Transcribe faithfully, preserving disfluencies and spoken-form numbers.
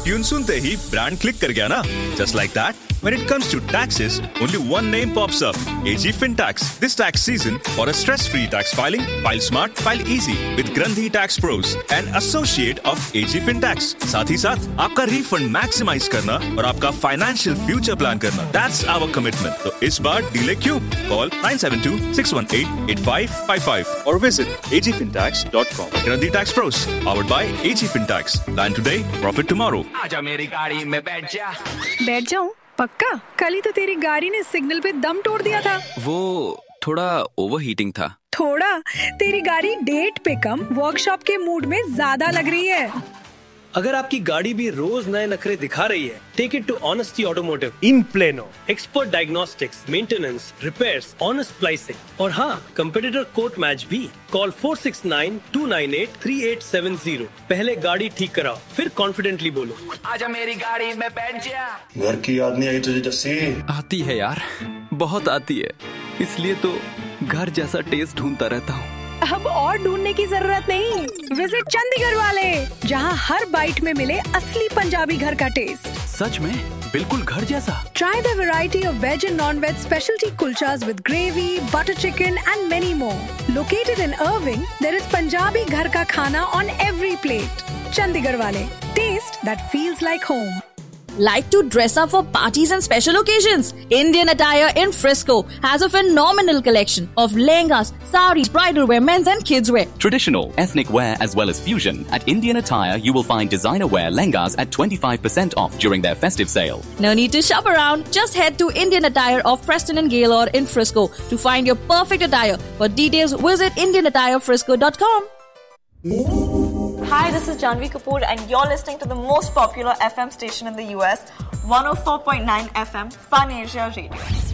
Tune सुनते ही brand click कर गया ना? Just like that, when it comes to taxes, only one name pops up: A G Fintax. This tax season, for a stress-free tax filing, file smart, file easy with Grandhi Tax Pros, an associate of A G Fintax. साथ ही साथ आपका refund maximize करना और आपका financial future plan करना. That's our commitment. तो इस बार delay क्यों? Call nine seven two six one eight eight five five five or visit a g fintax dot com. Grandhi Tax Pros, powered by A G Fintax. Plan today, profit tomorrow. आजा मेरी गाड़ी में बैठ जा। बैठ जाऊं? पक्का? कल ही तो तेरी गाड़ी ने सिग्नल पे दम तोड़ दिया था। वो थोड़ा ओवर हीटिंग था। थोड़ा? तेरी गाड़ी डेट पे कम वर्कशॉप के मूड में ज्यादा लग रही है। अगर आपकी गाड़ी भी रोज नए नखरे दिखा रही है, take it to honesty automotive in plano. Expert diagnostics, maintenance, repairs, honest pricing और हाँ, कंपेटिटर कोट मैच भी। Call four six nine to nine eight three eight seven zero. पहले गाड़ी ठीक कराओ, फिर कॉन्फिडेंटली बोलो, आजा मेरी गाड़ी में बैठ जा। घर की याद नहीं आई तुझे जस्सी? आती है यार, बहुत आती है। इसलिए तो घर जैसा टेस्ट ढूंढता रहता हूँ। अब और ढूंढने की जरूरत नहीं। विजिट चंडीगढ़ वाले, जहाँ हर बाइट में मिले असली पंजाबी घर का टेस्ट। सच में बिल्कुल घर जैसा। Try the variety of veg and non-veg specialty kulchas with gravy, butter chicken and many more. Located in Irving, there is Punjabi ghar ka khana on every plate. Chandigarh wale, taste that feels like home. Like to dress up for parties and special occasions? Indian Attire in Frisco has a phenomenal collection of lehengas, saris, bridal wear, men's and kids wear. Traditional, ethnic wear as well as fusion. At Indian Attire, you will find designer wear lehengas at twenty-five percent off during their festive sale. No need to shop around. Just head to Indian Attire of Preston and Gaylord in Frisco to find your perfect attire. For details, visit indian attire frisco dot com. Hi, this is Janvi Kapoor and you're listening to the most popular F M station in the U S, one oh four point nine F M, Fun Asia Radio.